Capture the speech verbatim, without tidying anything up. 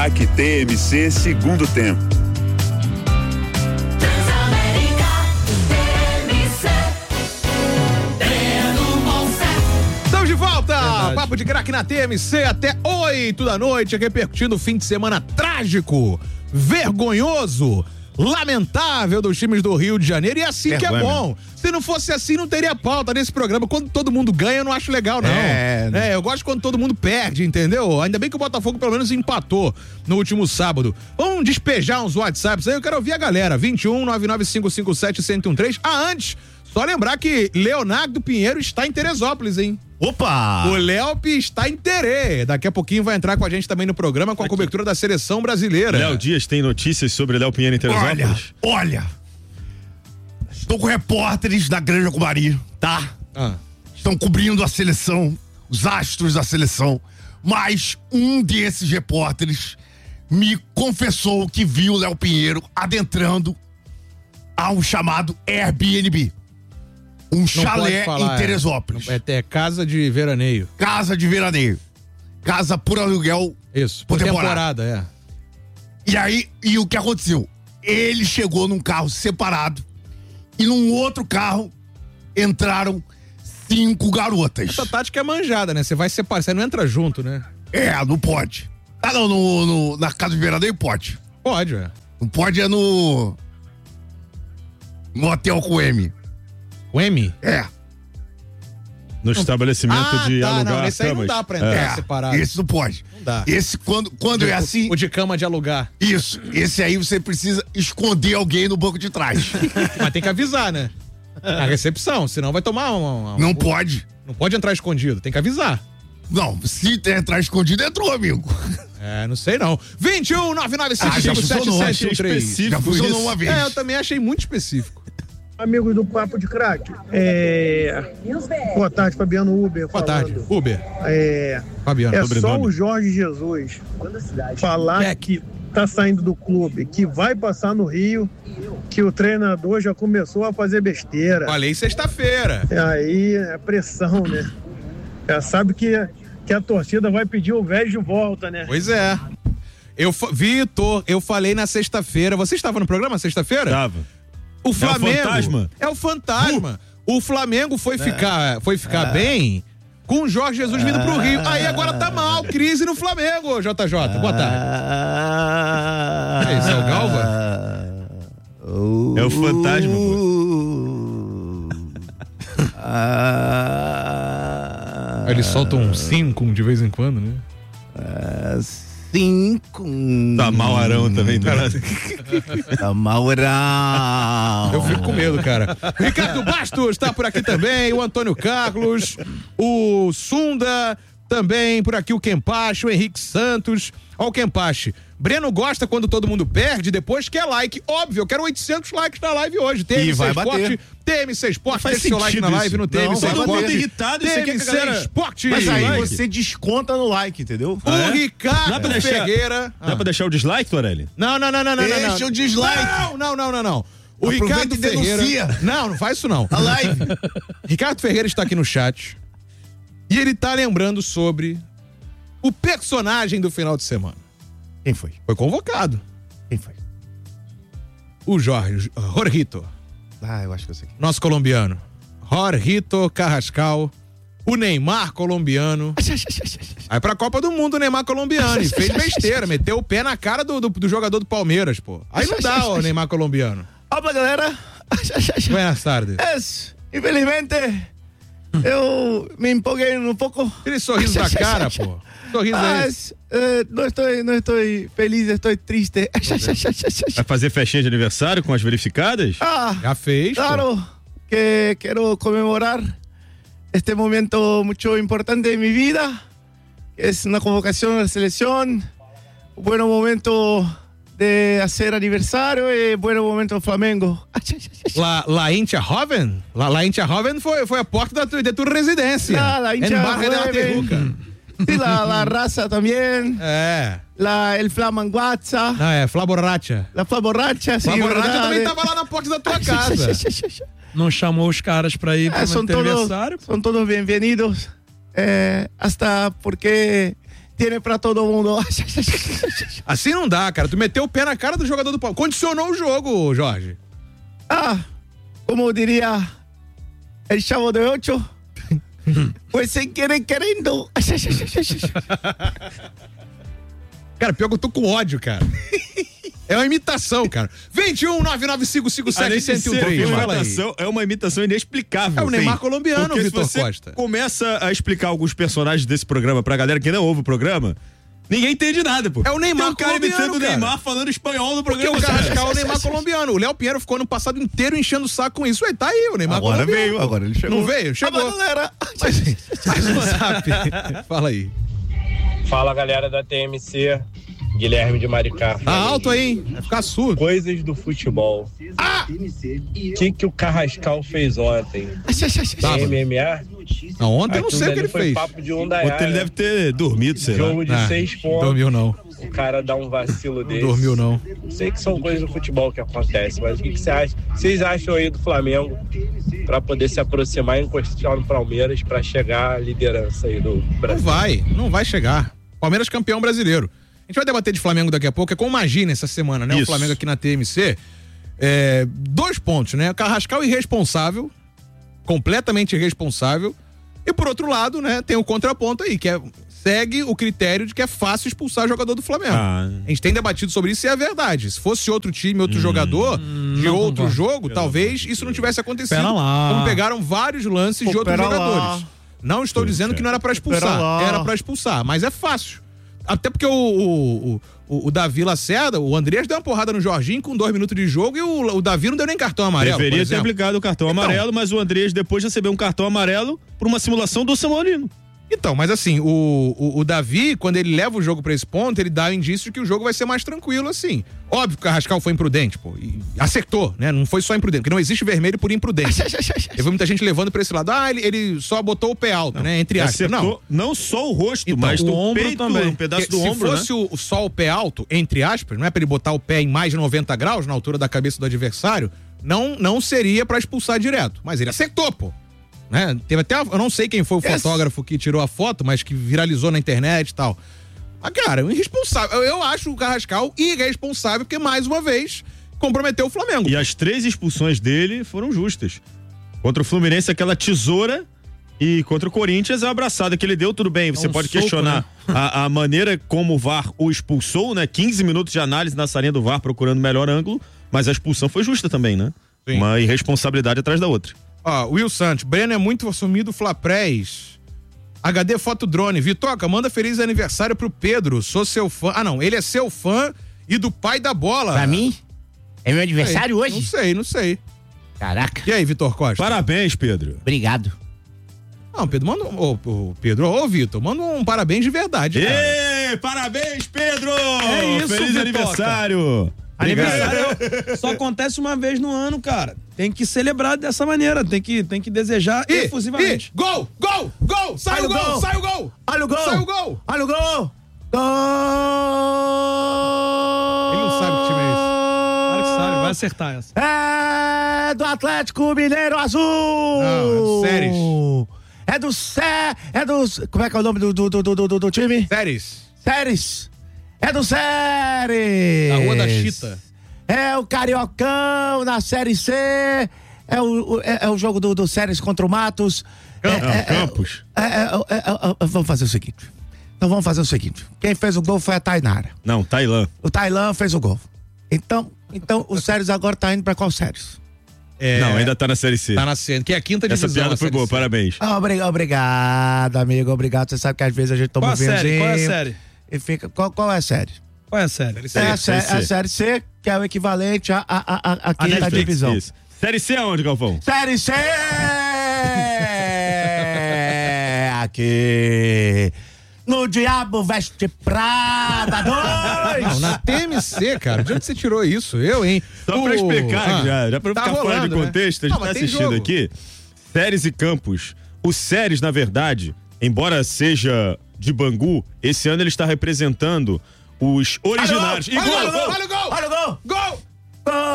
Aqui T M C segundo tempo. Estamos de volta! Verdade. Papo de craque na T M C até oito da noite, repercutindo o fim de semana trágico, vergonhoso, lamentável dos times do Rio de Janeiro. E assim Vergonha, que é bom. Mesmo. Se não fosse assim, não teria pauta nesse programa. Quando todo mundo ganha, eu não acho legal, não. É, é, eu gosto quando todo mundo perde, entendeu? Ainda bem que o Botafogo pelo menos empatou no último sábado. Vamos despejar uns WhatsApps aí, eu quero ouvir a galera. vinte e um, nove nove cinco cinco sete, um zero um três. Ah, antes, só lembrar que Leonardo Pinheiro está em Teresópolis, hein? Opa! O Léo está em Terê. Daqui a pouquinho vai entrar com a gente também no programa com a cobertura da seleção brasileira. Léo Dias tem notícias sobre Léo Pinheiro em Teresópolis? Olha, olha. Estou com repórteres da Granja Comari, tá? Ah. Estão cobrindo a seleção, os astros da seleção. Mas um desses repórteres me confessou que viu o Léo Pinheiro adentrando a um chamado Airbnb. Um não chalé falar, em Teresópolis. É, é casa de veraneio. Casa de veraneio. Casa por aluguel. Isso, por, por temporada. temporada, é. E aí, e o que aconteceu? Ele chegou num carro separado e num outro carro entraram cinco garotas. Essa tática é manjada, né? Você vai separar, você não entra junto, né? É, não pode. Ah, não, no, no, na casa de veraneio pode. Pode, é. Não pode é no... No hotel com M. O M? É. No estabelecimento ah, de tá, alugar não, esse aí camas. não dá pra entrar é, separado. Esse não pode. Não dá. Esse quando, quando de, é assim... O de cama de alugar. Isso. Esse aí você precisa esconder alguém no banco de trás. Mas tem que avisar, né? A recepção, senão vai tomar uma... uma não uma... pode. Não pode entrar escondido, tem que avisar. Não, se entrar escondido, entrou, amigo. É, não sei não. vinte e um, nove nove cinco cinco sete sete um três. Já funcionou uma vez. É, eu também achei muito específico. Amigos do Papo de Craque, é... boa tarde, Fabiano Uber. Boa falando. tarde, Uber. É, Fabiano, é sobrenome. Só o Jorge Jesus falar é. que tá saindo do clube, que vai passar no Rio, que o treinador já começou a fazer besteira. Falei sexta-feira. Aí é pressão, né? Já sabe que, que a torcida vai pedir o velho de volta, né? Pois é. Eu, Vitor, eu falei na sexta-feira. Você estava no programa sexta-feira? Estava. O Flamengo. É o fantasma. É o fantasma. Uh. O Flamengo foi ficar, foi ficar uh. bem com o Jorge Jesus vindo pro Rio. Aí agora tá mal, crise no Flamengo, J J. Boa tarde. É isso, é o Galva? Uh. É o fantasma, pô. Eles soltam um cinco de vez em quando, né? Cinco. Tá mal Arão também, cara. Tá mal Arão. Eu fico com medo, cara. Ricardo Bastos tá por aqui também, o Antônio Carlos, o Sunda, também por aqui o Kempache, o Henrique Santos. Ó o Kempache. Breno gosta quando todo mundo perde, depois quer like. Óbvio, eu quero oitocentos likes na live hoje. T M C Esporte, T M C Esporte, deixa seu like na live no T M C Esporte. Todo mundo irritado, você quer que a galera... Esporte. Mas aí like. você desconta no like, entendeu? O ah, é? Ricardo dá pra deixar, Ferreira. Dá ah. pra deixar o dislike, Torelli? Não, não, não, não, não. Deixa não, não. o dislike. Não, não, não, não, não. O Aproveita Ricardo e denuncia. Ferreira. Não, não faz isso não. A live. Ricardo Ferreira está aqui no chat e ele tá lembrando sobre o personagem do final de semana. Quem foi? Foi convocado. Quem foi? O Jorge, Jorgito. Ah, eu acho que eu sei. Nosso colombiano. Jorgito Carrascal. O Neymar colombiano. Aí pra Copa do Mundo o Neymar colombiano. E fez besteira, meteu o pé na cara do, do, do jogador do Palmeiras, pô. Aí não dá, o Neymar colombiano. Olá, galera. Buenas tardes. Es, infelizmente, eu me empolguei um pouco. Aquele sorriso da cara, pô. Sorriso é esse. Uh, não estou, não estou feliz, estou triste. Vai fazer festinha de aniversário com as verificadas? Ah, já fez. Claro, pô. Que quero comemorar este momento muito importante de mi vida, que es una convocación a la selección, un buen momento de hacer aniversário e buen momento do Flamengo. La, la hincha joven? La, la hincha joven foi, foi a porta da tu, de tua residência. Ah, la hincha joven. Sí, la, la raza también. É. La, el flamanguaza. Não, é Flaborracha. La flaborracha, sim. Flaborracha também tava lá na porta da tua casa. Não chamou os caras pra ir para o aniversário? São todos bem-vindos. Eh, hasta porque tiene pra todo mundo. Assim não dá, cara. Tu meteu o pé na cara do jogador do Palmeiras. Condicionou o jogo, Jorge. Ah, como diria el Chavo de Ocho, pues sem querer querendo. Cara, pior que eu tô com ódio, cara. É uma imitação, cara. vinte e um, nove nove cinco cinco sete, um zero um três. É uma imitação inexplicável. É o Neymar colombiano, Vitor Costa. Começa a explicar alguns personagens desse programa pra galera que não ouve o programa, ninguém entende nada, pô. É o Neymar Tem um cara imitando o cara. Neymar falando espanhol no Porque programa. o Carrascal é o Neymar colombiano. O Léo Pinheiro ficou no passado inteiro enchendo o saco com isso. Ué, tá aí, o Neymar Agora colombiano. veio, agora ele chegou. Não veio? Chegou. Ah, galera. Mas, mas o Zap. Fala aí. Fala, galera da T M C. Guilherme de Maricá. Tá alto aí, hein? Vai ficar surdo. Coisas do futebol. Ah! O que, que o Carrascal fez ontem? Tava. M M A? Não, ontem eu não Aquilo sei o que dali ele foi fez. papo de um da Ontem ele deve ter dormido, sei lá. Jogo de Ah, seis pontos. Dormiu não. O cara dá um vacilo desse. Dormiu não. Sei que são coisas do futebol que acontecem, mas o que, que você acha? Vocês acham aí do Flamengo pra poder se aproximar e encostar no Palmeiras pra chegar à liderança aí do Não Brasil? vai, não vai chegar. Palmeiras campeão brasileiro. A gente vai debater de Flamengo daqui a pouco, é com o Magina essa semana, né? Isso. O Flamengo aqui na T M C. É, dois pontos, né? Carrascal irresponsável, completamente irresponsável. E por outro lado, né, tem o contraponto aí, que é segue o critério de que é fácil expulsar jogador do Flamengo. Ah. A gente tem debatido sobre isso e é verdade. Se fosse outro time, outro hum, jogador, de não outro concordo. jogo, talvez isso não tivesse acontecido. Pera lá. Como pegaram vários lances Pô, de outros pera lá. jogadores. Não estou dizendo que não era pra Pera expulsar. lá. Era pra expulsar, mas é fácil. Até porque o, o, o, o Davi Lacerda, o Andrés deu uma porrada no Jorginho com dois minutos de jogo e o, o Davi não deu nem cartão amarelo. Deveria por ter exemplo. aplicado o cartão Então. amarelo, mas o Andrés depois recebeu um cartão amarelo por uma simulação do Samuelino. Então, mas assim, o, o, o Davi, quando ele leva o jogo pra esse ponto, ele dá o indício de que o jogo vai ser mais tranquilo, assim. Óbvio que o Carrascal foi imprudente, pô. E acertou, né? Não foi só imprudente, porque não existe vermelho por imprudência. Eu vi muita gente levando pra esse lado. Ah, ele, ele só botou o pé alto, Não, né? Entre aspas. Acertou Não. não só o rosto, Então, mas o do ombro peito, também. um pedaço Porque do se ombro, fosse né? o, só o pé alto, entre aspas, não é pra ele botar o pé em mais de noventa graus, na altura da cabeça do adversário, não, não seria pra expulsar direto. Mas ele acertou, pô. Né? Teve até, eu não sei quem foi o Yes. fotógrafo que tirou a foto, mas que viralizou na internet e tal. Mas, cara, irresponsável. Eu, eu acho o Carrascal irresponsável, porque, mais uma vez, comprometeu o Flamengo. E as três expulsões dele foram justas. Contra o Fluminense, aquela tesoura, e contra o Corinthians, a abraçada que ele deu, tudo bem. Você um pode soco, questionar né? a, a maneira como o V A R o expulsou, né? quinze minutos de análise na salinha do V A R procurando o melhor ângulo, mas a expulsão foi justa também, né? Sim. Uma irresponsabilidade atrás da outra. Ó, Will Santos, Breno é muito assumido Flaprés. H D Foto Drone, Vitoca, manda feliz aniversário pro Pedro, sou seu fã. Ah, não, ele é seu fã e do pai da bola. Pra mim? É meu aniversário Não hoje? sei, não sei. Caraca, E aí, Vitor Costa? Parabéns, Pedro. obrigado. Não, Pedro, manda um. Ô, ô, Pedro, ô, Vitor, manda um parabéns de verdade, cara. Ê, parabéns, Pedro! É isso, Feliz Vitoca. aniversário! Aniversário só acontece uma vez no ano, cara. Tem que celebrar dessa maneira, tem que, tem que desejar Ih, efusivamente. ih, gol, gol, gol, sai Olha o o gol, gol. sai o gol. Olha o gol! Sai o gol. Olha o gol! Gol! Ele não sabe que time é esse. Claro que sabe, vai acertar essa. É do Atlético Mineiro Azul! Não, é do Séries. É do Sé... É dos... Como é que é o nome do, do, do, do, do, do time? Séries. Séries. É do Séries. Da Rua da Chita. É o Cariocão na Série C. É o, o- é, é o jogo do, do Séries contra o Matos. Campo- É- é- Campos. é- é- é- é- é- vamos fazer o seguinte. Então vamos fazer o seguinte. Quem fez o gol foi a Tainara. Não, Tailã. O Tailã fez o gol. Então, então o Séries agora tá indo pra qual Séries? É, Não, ainda tá na Série C. tá na cena, que é a quinta Essa divisão. piada a foi Série boa, C. parabéns. Ah, obrigado, obrigado, amigo, obrigado. Você sabe que às vezes a gente toma Qual um a série? vinhozinho. Qual é a série? E fica, qual, qual é a série? Qual é a série? Série C. É a, Série sé- C. a Série C, que é o equivalente à a, a, a, a quinta Netflix, divisão. Isso. Série C aonde, Galvão? Série C! Aqui. No Diabo Veste Prada dois! Não, na T M C, cara. De onde você tirou isso? Eu, hein? Só pra O- explicar, Ah, já, já pra tá ficar fora de rolando, né? contexto, a gente Não, tá mas tem assistindo jogo. aqui, Séries e Campos. O Séries, na verdade, embora seja de Bangu, esse ano ele está representando os originários. E Olha o gol, gol! gol! Olha o gol! Olha o gol! Gol! Gol!